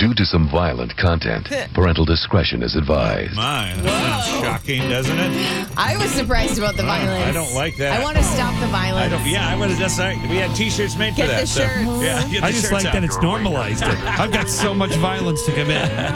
due to some violent content. Parental discretion is advised. My, that sounds shocking, doesn't it? I was surprised about the violence. I don't like that. I want to stop the violence. I would have just. We had T-shirts made Get for that. the shirts. Yeah, get the I just shirts like out. that it's normalized. I've got so much violence to commit.